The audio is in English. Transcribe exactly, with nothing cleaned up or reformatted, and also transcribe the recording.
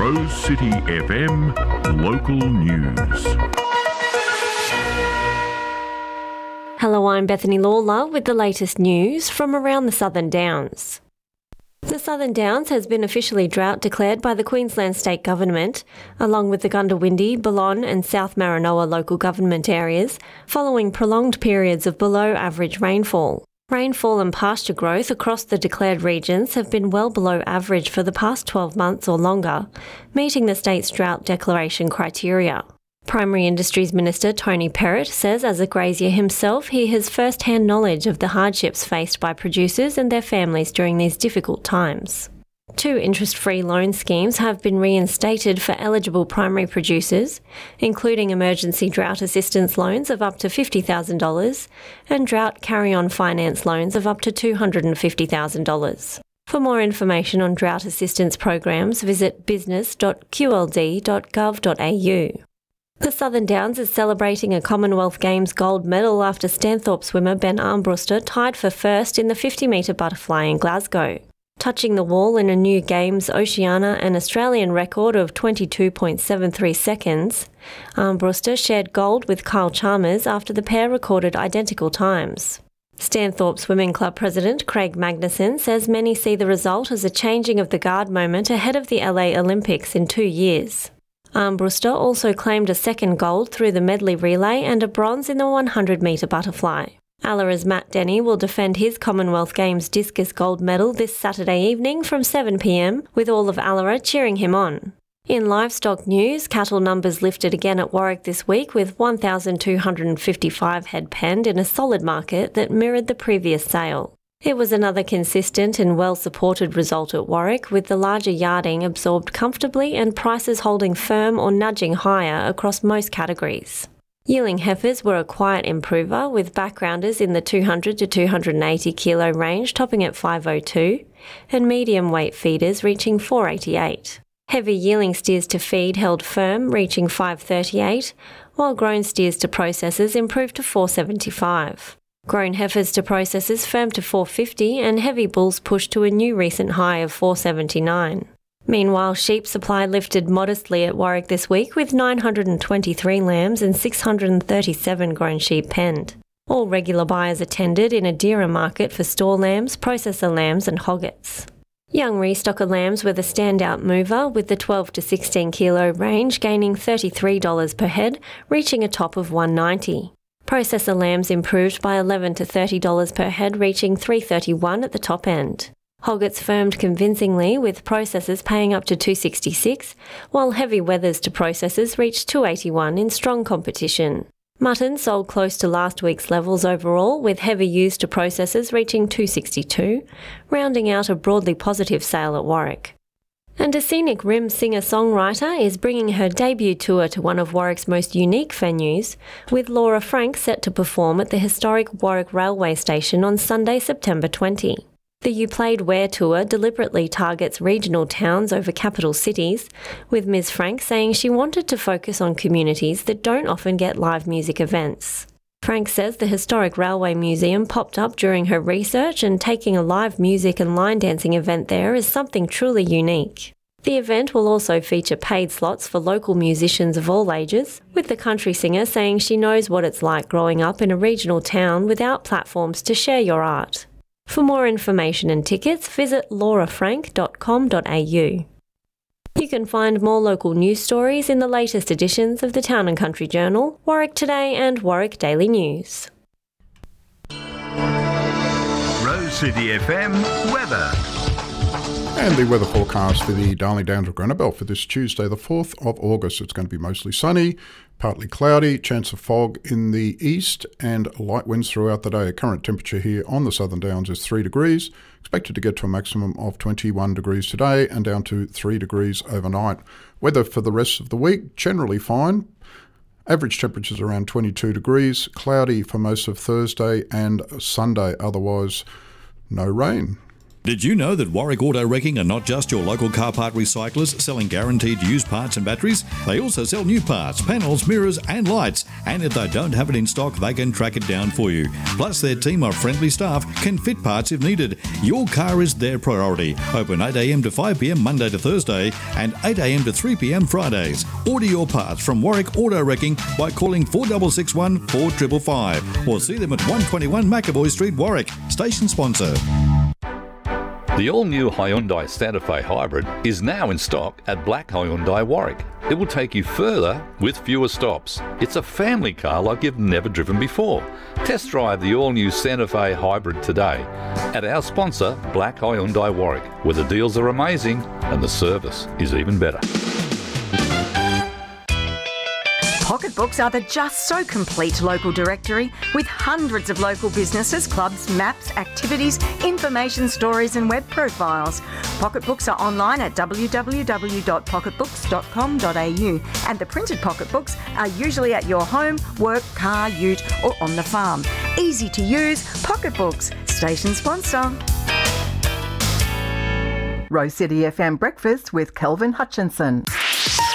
Rose City F M Local News. Hello, I'm Bethany Lawler with the latest news from around the Southern Downs. The Southern Downs has been officially drought declared by the Queensland State Government, along with the Gundawindi, Balonne and South Maranoa local government areas, following prolonged periods of below-average rainfall. Rainfall and pasture growth across the declared regions have been well below average for the past twelve months or longer, meeting the state's drought declaration criteria. Primary Industries Minister Tony Perrott says as a grazier himself he has first-hand knowledge of the hardships faced by producers and their families during these difficult times. Two interest-free loan schemes have been reinstated for eligible primary producers, including emergency drought assistance loans of up to fifty thousand dollars and drought carry-on finance loans of up to two hundred fifty thousand dollars. For more information on drought assistance programs, visit business dot q l d dot gov dot a u. The Southern Downs is celebrating a Commonwealth Games gold medal after Stanthorpe swimmer Ben Armbruster tied for first in the fifty metre butterfly in Glasgow. Touching the wall in a new Games Oceania and Australian record of twenty-two point seven three seconds, Armbruster shared gold with Kyle Chalmers after the pair recorded identical times. Stanthorpe Swimming Club President Craig Magnuson says many see the result as a changing of the guard moment ahead of the L A Olympics in two years. Armbruster also claimed a second gold through the medley relay and a bronze in the one hundred metre butterfly. Allara's Matt Denny will defend his Commonwealth Games discus gold medal this Saturday evening from seven p m, with all of Allara cheering him on. In livestock news, cattle numbers lifted again at Warwick this week with one thousand two hundred fifty-five head penned in a solid market that mirrored the previous sale. It was another consistent and well-supported result at Warwick, with the larger yarding absorbed comfortably and prices holding firm or nudging higher across most categories. Yearling heifers were a quiet improver, with backgrounders in the two hundred to two hundred eighty kilo range topping at five oh two, and medium weight feeders reaching four eighty-eight. Heavy yearling steers to feed held firm, reaching five thirty-eight, while grown steers to processors improved to four seventy-five. Grown heifers to processors firmed to four fifty, and heavy bulls pushed to a new recent high of four seventy-nine. Meanwhile, sheep supply lifted modestly at Warwick this week with nine hundred twenty-three lambs and six hundred thirty-seven grown sheep penned. All regular buyers attended in a dearer market for store lambs, processor lambs and hoggets. Young restocker lambs were the standout mover, with the twelve to sixteen kilo range gaining thirty-three dollars per head, reaching a top of one ninety. Processor lambs improved by eleven to thirty dollars per head, reaching three thirty-one at the top end. Hoggets firmed convincingly, with processors paying up to two sixty-six, while heavy wethers to processors reached two eighty-one in strong competition. Mutton sold close to last week's levels overall, with heavy ewes to processors reaching two sixty-two, rounding out a broadly positive sale at Warwick. And a scenic rim singer-songwriter is bringing her debut tour to one of Warwick's most unique venues, with Laura Frank set to perform at the historic Warwick Railway Station on Sunday, September twentieth. The You Played Where tour deliberately targets regional towns over capital cities, with Miz Frank saying she wanted to focus on communities that don't often get live music events. Frank says the Historic Railway Museum popped up during her research, and taking a live music and line dancing event there is something truly unique. The event will also feature paid slots for local musicians of all ages, with the country singer saying she knows what it's like growing up in a regional town without platforms to share your art. For more information and tickets, visit laura frank dot com dot a u. You can find more local news stories in the latest editions of the Town and Country Journal, Warwick Today and Warwick Daily News. Rose City F M weather. And the weather forecast for the Darling Downs of Granabel for this Tuesday, the fourth of August. It's going to be mostly sunny, partly cloudy, chance of fog in the east and light winds throughout the day. Current temperature here on the Southern Downs is three degrees, expected to get to a maximum of twenty-one degrees today and down to three degrees overnight. Weather for the rest of the week, generally fine. Average temperatures around twenty-two degrees, cloudy for most of Thursday and Sunday, otherwise no rain. Did you know that Warwick Auto Wrecking are not just your local car part recyclers selling guaranteed used parts and batteries? They also sell new parts, panels, mirrors and lights. And if they don't have it in stock, they can track it down for you. Plus, their team of friendly staff can fit parts if needed. Your car is their priority. Open eight a m to five p m Monday to Thursday and eight a m to three p m Fridays. Order your parts from Warwick Auto Wrecking by calling four six six one, four five five five or see them at one twenty-one McAvoy Street, Warwick. Station sponsor. The all-new Hyundai Santa Fe Hybrid is now in stock at Black Hyundai Warwick. It will take you further with fewer stops. It's a family car like you've never driven before. Test drive the all-new Santa Fe Hybrid today at our sponsor, Black Hyundai Warwick, where the deals are amazing and the service is even better. Pocketbooks are the just so complete local directory with hundreds of local businesses, clubs, maps, activities, information, stories and web profiles. Pocketbooks are online at w w w dot pocketbooks dot com dot a u and the printed pocketbooks are usually at your home, work, car, ute or on the farm. Easy to use, Pocketbooks. Station sponsor. Rose City F M Breakfast with Kelvin Hutchinson.